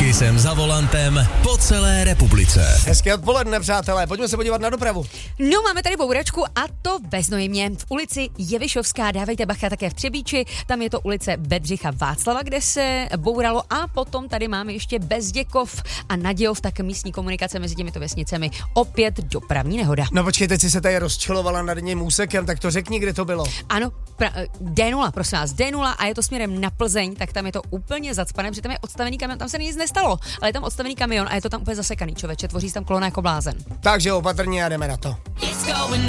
jsem za volantem po celé republice. Hezké odpoledne, přátelé, pojďme se podívat na dopravu. No, máme tady bouračku a to beznojmě. V ulici Jevišovská, dávejte bacha, také v Třebíči, tam je to ulice Bedřicha Václava, kde se bouralo, a potom tady máme ještě Bezděkov a Nadějov, tak místní komunikace mezi těmito vesnicemi. Opět dopravní nehoda. No počkej, teď jsi se tady rozčilovala nad jedním úsekem, tak to řekni, kde to bylo. Ano, D0, prosím vás, D0 a je to směrem na Plzeň, tak tam je to úplně zacpané, protože tam je odstavený kamion, tam se nic nestalo, ale je tam odstavený kamion a je to tam úplně zasekaný, člověče, tvoří se tam kolona jako blázen. Takže opatrně a jdeme na to.